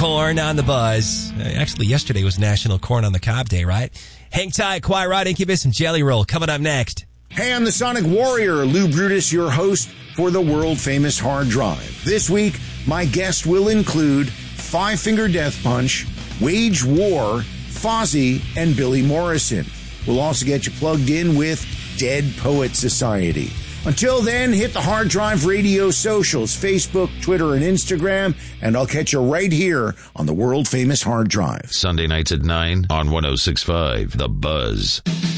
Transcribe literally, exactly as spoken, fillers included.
Corn on the Buzz. Uh, Actually, yesterday was National Corn on the Cob Day, right? Hang tight, Quiet Rod, Incubus, and Jelly Roll coming up next. Hey, I'm the Sonic Warrior, Lou Brutus, your host for the world-famous Hard Drive. This week, my guest will include Five Finger Death Punch, Wage War, Fozzy, and Billy Morrison. We'll also get you plugged in with Dead Poet Society. Until then, hit the Hard Drive Radio socials, Facebook, Twitter, and Instagram, and I'll catch you right here on the world-famous Hard Drive. Sunday nights at nine on one oh six point five The Buzz.